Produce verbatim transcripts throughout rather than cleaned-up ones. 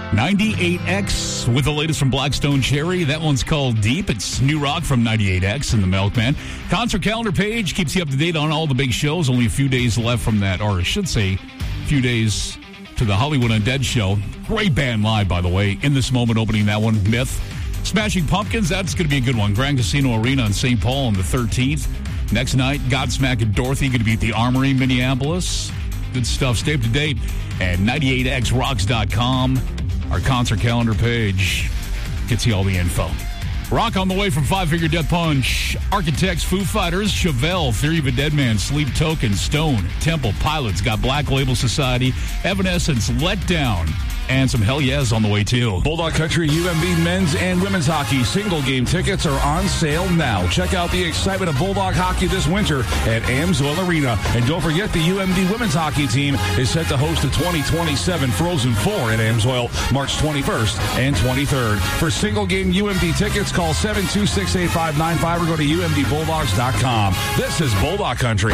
ninety-eight X with the latest from Blackstone Cherry. That one's called Deep. It's new rock from ninety-eight X and the Milkman. Concert calendar page keeps you up to date on all the big shows. Only a few days left from that, or I should say, a few days to the Hollywood Undead show. Great band live, by the way. In This Moment opening that one, Myth. Smashing Pumpkins, that's going to be a good one. Grand Casino Arena in Saint Paul on the thirteenth. Next night, Godsmack and Dorothy going to be at the Armory, Minneapolis. Good stuff. Stay up to date at ninety-eight X rocks dot com. Our concert calendar page gets you all the info. Rock on the way from Five Finger Death Punch, Architects, Foo Fighters, Chevelle, Theory of a Dead Man, Sleep Token, Stone, Temple Pilots, got Black Label Society, Evanescence, Let Down, and some Hell Yes on the way, too. Bulldog Country U M B men's and women's hockey single game tickets are on sale now. Check out the excitement of Bulldog hockey this winter at Amsoil Arena. And don't forget the U M B women's hockey team is set to host the twenty twenty-seven Frozen Four at Amsoil March twenty-first and twenty-third. For single game U M B tickets, call seven two six, eight five nine five or go to U M D bulldogs dot com. This is Bulldog Country.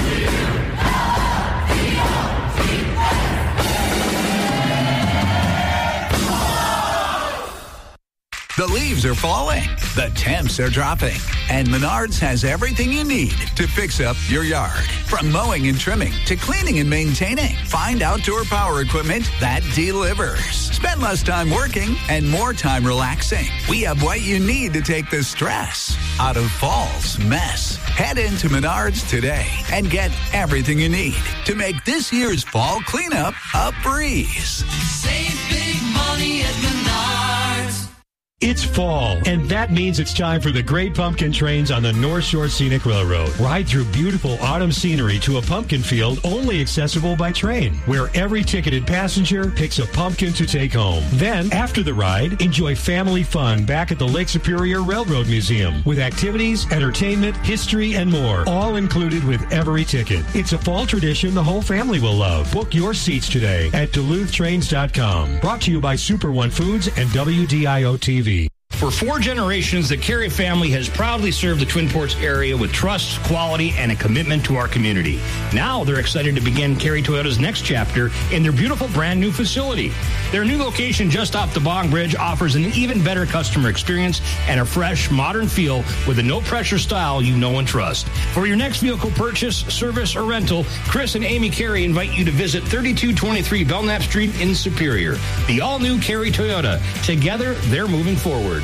The leaves are falling, the temps are dropping, and Menards has everything you need to fix up your yard. From mowing and trimming to cleaning and maintaining, find outdoor power equipment that delivers. Spend less time working and more time relaxing. We have what you need to take the stress out of fall's mess. Head into Menards today and get everything you need to make this year's fall cleanup a breeze. Save big money at Menards. It's fall, and that means it's time for the Great Pumpkin Trains on the North Shore Scenic Railroad. Ride through beautiful autumn scenery to a pumpkin field only accessible by train, where every ticketed passenger picks a pumpkin to take home. Then, after the ride, enjoy family fun back at the Lake Superior Railroad Museum with activities, entertainment, history, and more, all included with every ticket. It's a fall tradition the whole family will love. Book your seats today at Duluth Trains dot com. Brought to you by Super One Foods and W D I O T V. For four generations, the Carey family has proudly served the Twin Ports area with trust, quality, and a commitment to our community. Now they're excited to begin Carey Toyota's next chapter in their beautiful brand new facility. Their new location just off the Bong Bridge offers an even better customer experience and a fresh, modern feel with a no-pressure style you know and trust. For your next vehicle purchase, service, or rental, Chris and Amy Carey invite you to visit thirty-two twenty-three Belknap Street in Superior. The all-new Carey Toyota. Together, they're moving forward.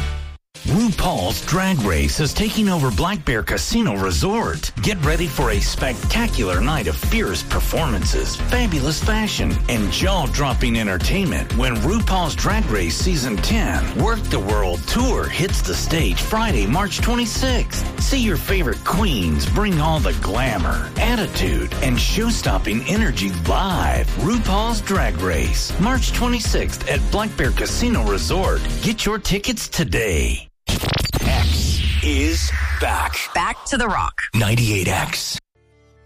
RuPaul's Drag Race is taking over Black Bear Casino Resort. Get ready for a spectacular night of fierce performances, fabulous fashion, and jaw-dropping entertainment when RuPaul's Drag Race Season ten Work the World Tour hits the stage Friday, March twenty-sixth. See your favorite queens bring all the glamour, attitude, and show-stopping energy live. RuPaul's Drag Race, March twenty-sixth at Black Bear Casino Resort. Get your tickets today. X is back. Back to the rock. ninety-eight X.